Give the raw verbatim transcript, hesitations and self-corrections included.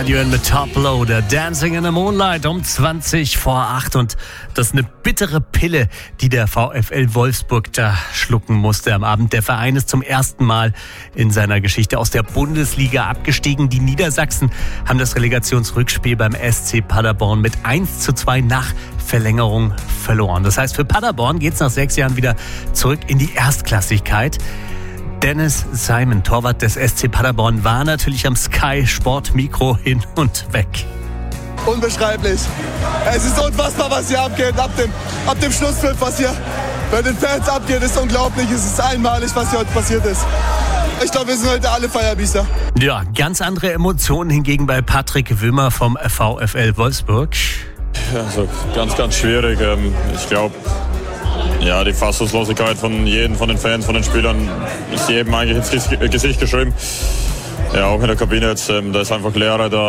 Radioen mit Top Loader, Dancing in the Moonlight um zwanzig vor acht. Und das ist eine bittere Pille, die der VfL Wolfsburg da schlucken musste am Abend. Der Verein ist zum ersten Mal in seiner Geschichte aus der Bundesliga abgestiegen. Die Niedersachsen haben das Relegationsrückspiel beim S C Paderborn mit eins zu zwei nach Verlängerung verloren. Das heißt, für Paderborn geht es nach sechs Jahren wieder zurück in die Erstklassigkeit. Dennis Simon, Torwart des S C Paderborn, war natürlich am Sky Sport Mikro hin und weg. Unbeschreiblich. Es ist unfassbar, was hier abgeht. Ab dem, ab dem Schlusspfiff, was hier bei den Fans abgeht, ist unglaublich. Es ist einmalig, was hier heute passiert ist. Ich glaube, wir sind heute alle Feierbiester. Ja, ganz andere Emotionen hingegen bei Patrick Wimmer vom VfL Wolfsburg. Ja, also ganz, ganz schwierig. Ich glaube, ja, die Fassungslosigkeit von jedem, von den Fans, von den Spielern ist jedem eigentlich ins Gesicht geschrieben. Ja, auch in der Kabine jetzt, da ist einfach Leere da.